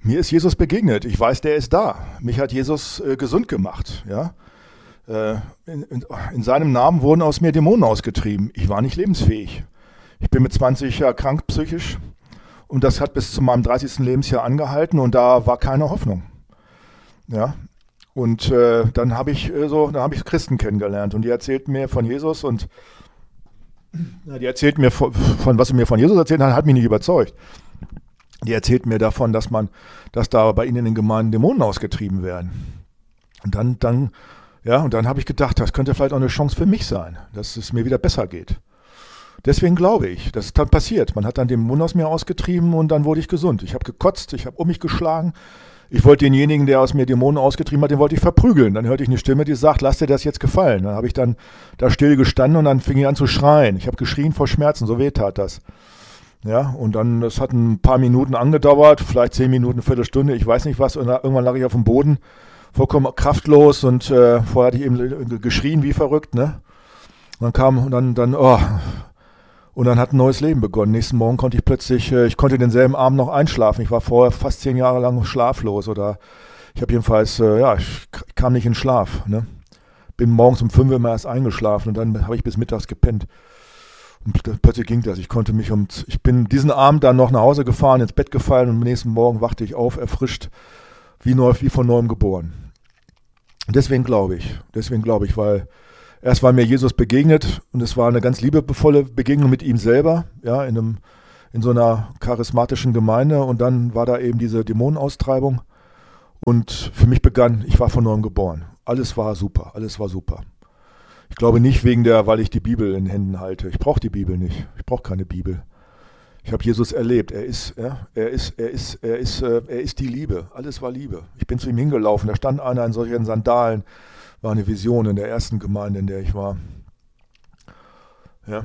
Mir ist Jesus begegnet. Ich weiß, der ist da. Mich hat Jesus gesund gemacht. Ja? In seinem Namen wurden aus mir Dämonen ausgetrieben. Ich war nicht lebensfähig. Ich bin mit 20 Jahren krank psychisch und das hat bis zu meinem 30. Lebensjahr angehalten und da war keine Hoffnung. Ja? Und dann habe ich Christen kennengelernt und die erzählten mir von Jesus und die erzählten mir von was sie mir von Jesus erzählt haben, hat mich nicht überzeugt. Die erzählten mir davon, dass da bei ihnen in den Gemeinden Dämonen ausgetrieben werden. Und dann habe ich gedacht, das könnte vielleicht auch eine Chance für mich sein, dass es mir wieder besser geht. Deswegen glaube ich, das ist dann passiert. Man hat dann Dämonen aus mir ausgetrieben und dann wurde ich gesund. Ich habe gekotzt, ich habe um mich geschlagen. Ich wollte denjenigen, der aus mir Dämonen ausgetrieben hat, den wollte ich verprügeln. Dann hörte ich eine Stimme, die sagt, lass dir das jetzt gefallen. Dann habe ich dann da still gestanden und dann fing ich an zu schreien. Ich habe geschrien vor Schmerzen, so weh tat das. Ja, und dann, das hat ein paar Minuten angedauert, vielleicht 10 Minuten, eine Viertelstunde, ich weiß nicht was. Und irgendwann lag ich auf dem Boden, vollkommen kraftlos und vorher hatte ich eben geschrien wie verrückt, ne? Und dann hat ein neues Leben begonnen. Nächsten Morgen konnte ich plötzlich, ich konnte denselben Abend noch einschlafen. Ich war vorher fast 10 Jahre lang schlaflos oder ich habe jedenfalls, ich kam nicht in Schlaf, ne? Bin morgens um 5 Uhr immer erst eingeschlafen und dann habe ich bis mittags gepennt. Und plötzlich ging das. Ich bin diesen Abend dann noch nach Hause gefahren, ins Bett gefallen und am nächsten Morgen wachte ich auf, erfrischt, wie von neuem geboren. Und deswegen glaube ich, weil erst war mir Jesus begegnet und es war eine ganz liebevolle Begegnung mit ihm selber, ja, in so einer charismatischen Gemeinde und dann war da eben diese Dämonenaustreibung und für mich ich war von neuem geboren. Alles war super. Ich glaube nicht weil ich die Bibel in Händen halte. Ich brauche die Bibel nicht. Ich brauche keine Bibel. Ich habe Jesus erlebt. Er ist die Liebe. Alles war Liebe. Ich bin zu ihm hingelaufen. Da stand einer in solchen Sandalen. War eine Vision in der ersten Gemeinde, in der ich war. Ja.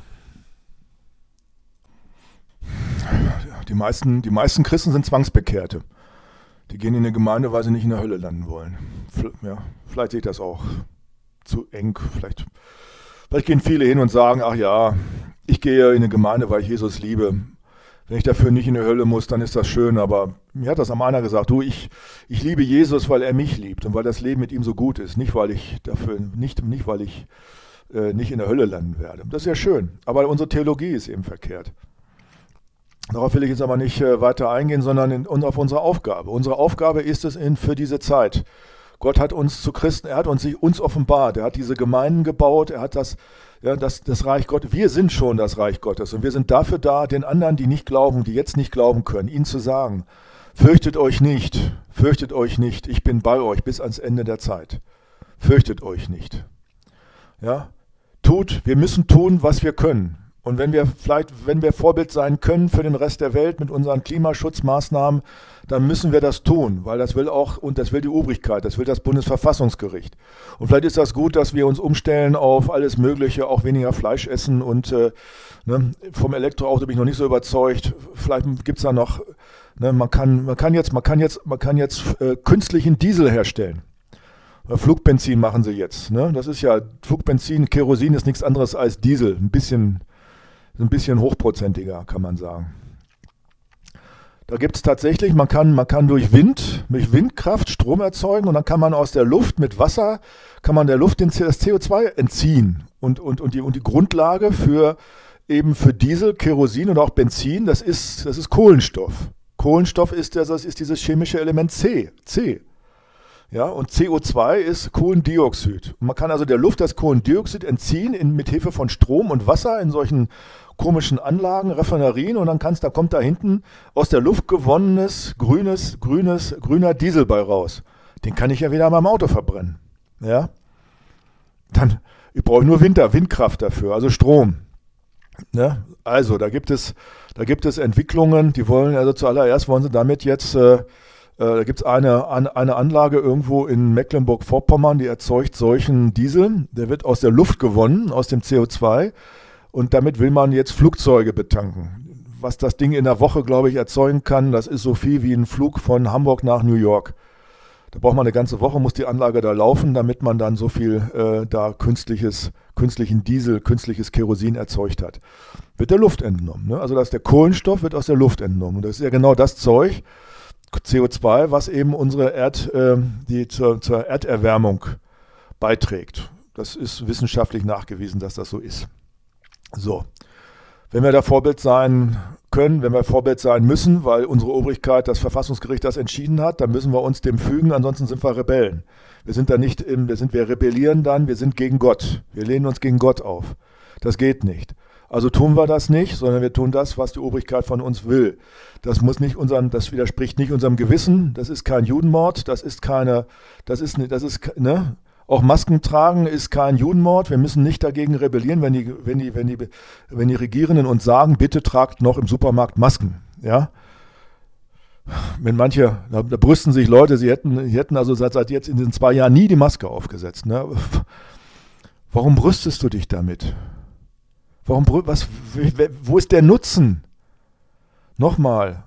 Die meisten Christen sind Zwangsbekehrte. Die gehen in eine Gemeinde, weil sie nicht in der Hölle landen wollen. Ja, vielleicht sehe ich das auch zu eng. Vielleicht gehen viele hin und sagen, ach ja, ich gehe in eine Gemeinde, weil ich Jesus liebe. Wenn ich dafür nicht in die Hölle muss, dann ist das schön. Aber mir hat das einmal einer gesagt, ich liebe Jesus, weil er mich liebt und weil das Leben mit ihm so gut ist. Nicht, weil ich nicht in der Hölle landen werde. Das ist ja schön. Aber unsere Theologie ist eben verkehrt. Darauf will ich jetzt aber nicht weiter eingehen, sondern auf unsere Aufgabe. Unsere Aufgabe ist es für diese Zeit. Gott hat uns zu Christen, er hat uns offenbart, er hat diese Gemeinden gebaut, er hat das Reich Gottes, wir sind schon das Reich Gottes und wir sind dafür da, den anderen, die nicht glauben, die jetzt nicht glauben können, ihnen zu sagen, fürchtet euch nicht, ich bin bei euch bis ans Ende der Zeit. Fürchtet euch nicht. Ja? Wir müssen tun, was wir können. Und wenn wir Vorbild sein können für den Rest der Welt mit unseren Klimaschutzmaßnahmen, dann müssen wir das tun, weil das will die Obrigkeit, das will das Bundesverfassungsgericht. Und vielleicht ist das gut, dass wir uns umstellen auf alles Mögliche, auch weniger Fleisch essen und vom Elektroauto bin ich noch nicht so überzeugt. Vielleicht gibt es da noch, man kann jetzt künstlichen Diesel herstellen. Flugbenzin machen sie jetzt. Ne? Das ist ja Flugbenzin, Kerosin ist nichts anderes als Diesel, ein bisschen hochprozentiger, kann man sagen. Da gibt es tatsächlich, man kann durch Windkraft Strom erzeugen und dann kann man aus der Luft mit Wasser, der Luft das CO2 entziehen. Und die Grundlage für Diesel, Kerosin und auch Benzin, das ist Kohlenstoff. Kohlenstoff ist dieses chemische Element C. Ja, und CO2 ist Kohlendioxid. Und man kann also der Luft das Kohlendioxid entziehen mit Hilfe von Strom und Wasser in solchen komischen Anlagen, Raffinerien und dann kommt da hinten aus der Luft gewonnenes grüner Diesel bei raus. Den kann ich ja wieder in meinem Auto verbrennen. Ja? Dann brauche ich nur Windkraft dafür, also Strom. Ja? Also da gibt es Entwicklungen, die zuallererst wollen sie damit jetzt da gibt es eine Anlage irgendwo in Mecklenburg-Vorpommern, die erzeugt solchen Diesel. Der wird aus der Luft gewonnen, aus dem CO2. Und damit will man jetzt Flugzeuge betanken. Was das Ding in der Woche, glaube ich, erzeugen kann, das ist so viel wie ein Flug von Hamburg nach New York. Da braucht man eine ganze Woche, muss die Anlage da laufen, damit man dann so viel künstlichen Diesel, künstliches Kerosin erzeugt hat. Wird der Luft entnommen. Ne? Also der Kohlenstoff wird aus der Luft entnommen. Und das ist ja genau das Zeug. CO2, was eben zur Erderwärmung beiträgt. Das ist wissenschaftlich nachgewiesen, dass das so ist. So, wenn wir da Vorbild sein können, wenn wir Vorbild sein müssen, weil unsere Obrigkeit, das Verfassungsgericht das entschieden hat, dann müssen wir uns dem fügen, ansonsten sind wir Rebellen. Wir rebellieren dann, wir sind gegen Gott. Wir lehnen uns gegen Gott auf. Das geht nicht. Also tun wir das nicht, sondern wir tun das, was die Obrigkeit von uns will. Das widerspricht nicht unserem Gewissen, das ist kein Judenmord, auch Masken tragen ist kein Judenmord. Wir müssen nicht dagegen rebellieren, wenn die Regierenden uns sagen, bitte tragt noch im Supermarkt Masken. Ja? Wenn manche, da brüsten sich Leute, sie hätten also seit jetzt in den 2 Jahren nie die Maske aufgesetzt. Ne? Warum brüstest du dich damit? Wo ist der Nutzen? Nochmal.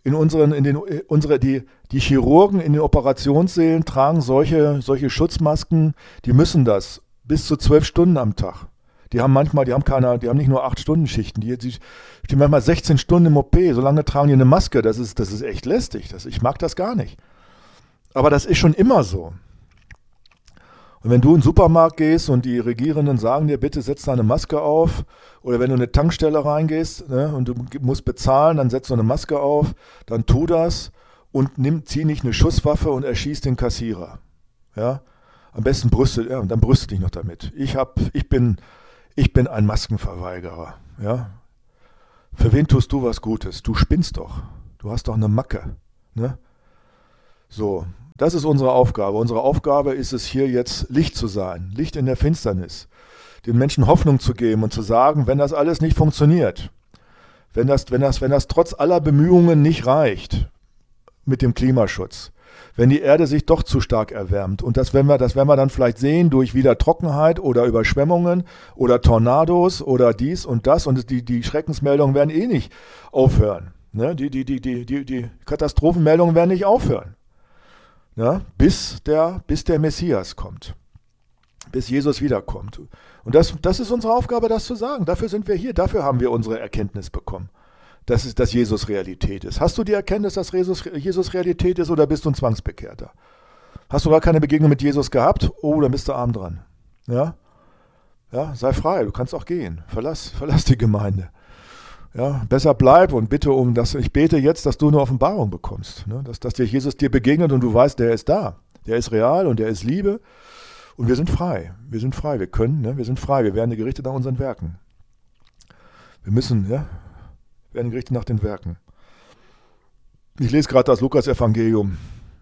Die Chirurgen in den Operationssälen tragen solche Schutzmasken, die müssen das bis zu 12 Stunden am Tag. Die haben nicht nur 8-Stunden-Schichten, die manchmal 16 Stunden im OP, so lange tragen die eine Maske, das ist echt lästig, ich mag das gar nicht. Aber das ist schon immer so. Und wenn du in den Supermarkt gehst und die Regierenden sagen dir, bitte setz da eine Maske auf, oder wenn du in eine Tankstelle reingehst, ne, und du musst bezahlen, dann setzt du eine Maske auf, dann tu das und zieh nicht eine Schusswaffe und erschieß den Kassierer. Ja? Am besten dann brüste dich noch damit. Ich bin ein Maskenverweigerer. Ja? Für wen tust du was Gutes? Du spinnst doch. Du hast doch eine Macke. Ne? So. Das ist unsere Aufgabe. Unsere Aufgabe ist es, hier jetzt Licht zu sein, Licht in der Finsternis, den Menschen Hoffnung zu geben und zu sagen, wenn das alles nicht funktioniert, wenn das trotz aller Bemühungen nicht reicht mit dem Klimaschutz, wenn die Erde sich doch zu stark erwärmt und das werden wir dann vielleicht sehen durch wieder Trockenheit oder Überschwemmungen oder Tornados oder dies und das und die Schreckensmeldungen werden eh nicht aufhören. Ne? Die Katastrophenmeldungen werden nicht aufhören. Ja, bis der Messias kommt, bis Jesus wiederkommt. Und das ist unsere Aufgabe, das zu sagen. Dafür sind wir hier, dafür haben wir unsere Erkenntnis bekommen, dass Jesus Realität ist. Hast du die Erkenntnis, dass Jesus Realität ist, oder bist du ein Zwangsbekehrter? Hast du gar keine Begegnung mit Jesus gehabt? Oh, dann bist du arm dran. Ja, sei frei, du kannst auch gehen. Verlass die Gemeinde. Ja, besser bleib und bitte ich bete jetzt, dass du eine Offenbarung bekommst, ne? Dass Jesus dir begegnet und du weißt, der ist da, der ist real und der ist Liebe und wir sind frei, wir sind frei, wir sind frei, wir werden gerichtet nach unseren Werken. Wir werden gerichtet nach den Werken. Ich lese gerade das Lukas-Evangelium.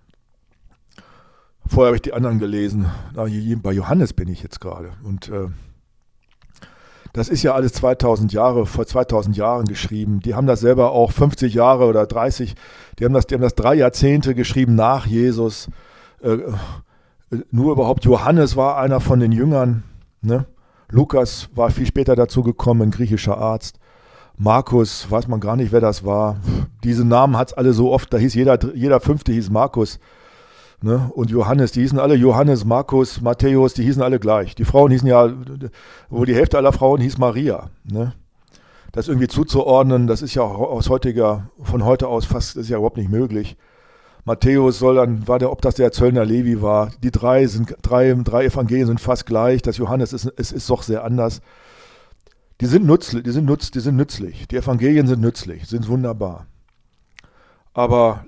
Vorher habe ich die anderen gelesen, bei Johannes bin ich jetzt gerade und das ist ja alles vor 2000 Jahren geschrieben. Die haben das selber auch 50 Jahre oder 30, die haben das 3 Jahrzehnte geschrieben nach Jesus. Nur überhaupt Johannes war einer von den Jüngern. Ne? Lukas war viel später dazu gekommen, ein griechischer Arzt. Markus, weiß man gar nicht, wer das war. Diese Namen hat es alle so oft, da hieß jeder Fünfte hieß Markus. Ne? Und Johannes, die hießen alle Johannes, Markus, Matthäus, die hießen alle gleich. Die Frauen hießen wo die Hälfte aller Frauen hieß Maria. Ne? Das irgendwie zuzuordnen, das ist ja von heute aus fast, das ist ja überhaupt nicht möglich. Matthäus ob das der Zöllner Levi war. Die drei Evangelien sind fast gleich. Das Johannes ist doch sehr anders. Die sind nützlich. Die Evangelien sind nützlich, sind wunderbar. Aber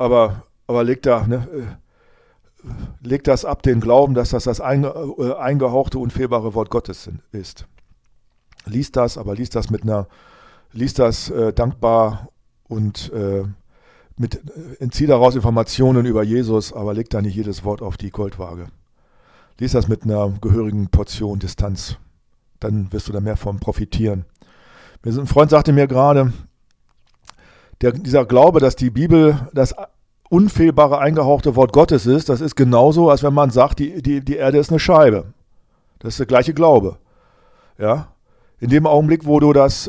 legt das ab, den Glauben, dass das eingehauchte, unfehlbare Wort Gottes ist. Lies das dankbar und zieh daraus Informationen über Jesus, aber leg da nicht jedes Wort auf die Goldwaage. Lies das mit einer gehörigen Portion Distanz. Dann wirst du da mehr von profitieren. Ein Freund sagte mir gerade, dieser Glaube, dass die Bibel das unfehlbare, eingehauchte Wort Gottes ist, das ist genauso, als wenn man sagt, die Erde ist eine Scheibe. Das ist der gleiche Glaube. Ja? In dem Augenblick, wo du das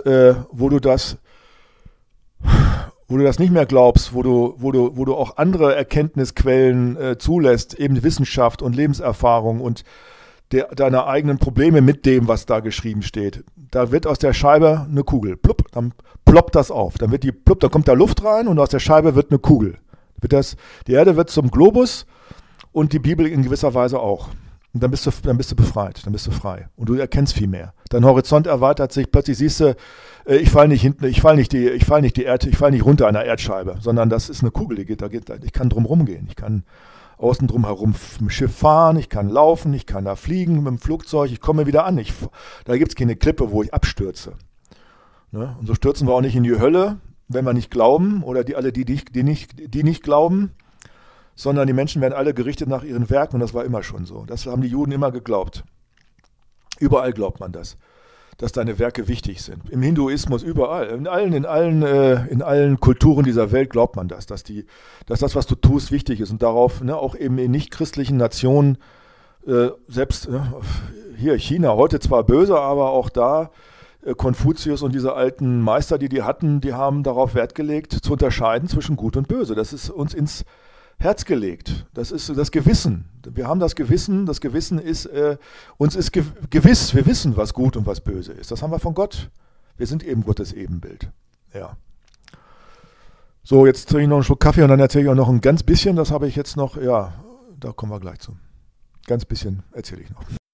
nicht mehr glaubst, wo du auch andere Erkenntnisquellen zulässt, eben Wissenschaft und Lebenserfahrung und deine eigenen Probleme mit dem, was da geschrieben steht. Da wird aus der Scheibe eine Kugel. Plupp, dann ploppt das auf. Dann kommt da Luft rein und aus der Scheibe wird eine Kugel. Die Erde wird zum Globus und die Bibel in gewisser Weise auch. Und dann bist du befreit, dann bist du frei. Und du erkennst viel mehr. Dein Horizont erweitert sich, plötzlich siehst du, ich fall nicht runter einer Erdscheibe, sondern das ist eine Kugel, ich kann drum rumgehen. Ich kann außen drum herum mit dem Schiff fahren, ich kann laufen, ich kann da fliegen mit dem Flugzeug, ich komme wieder an. Da gibt es keine Klippe, wo ich abstürze. Ne? Und so stürzen wir auch nicht in die Hölle, wenn wir nicht glauben, oder die nicht glauben, sondern die Menschen werden alle gerichtet nach ihren Werken und das war immer schon so. Das haben die Juden immer geglaubt. Überall glaubt man das, dass deine Werke wichtig sind. Im Hinduismus überall, in allen Kulturen dieser Welt glaubt man das, dass das, was du tust, wichtig ist und darauf, ne, auch eben in nicht-christlichen Nationen, selbst hier China, heute zwar böse, aber auch da Konfuzius und diese alten Meister, die hatten, die haben darauf Wert gelegt, zu unterscheiden zwischen Gut und Böse. Das ist uns ins Herz gelegt. Das ist das Gewissen. Wir haben das Gewissen. Das Gewissen ist, uns ist gewiss. Wir wissen, was gut und was böse ist. Das haben wir von Gott. Wir sind eben Gottes Ebenbild. Ja. So, jetzt trinke ich noch einen Schluck Kaffee und dann erzähle ich auch noch ein ganz bisschen. Das habe ich jetzt noch, ja, da kommen wir gleich zu. Ganz bisschen erzähle ich noch.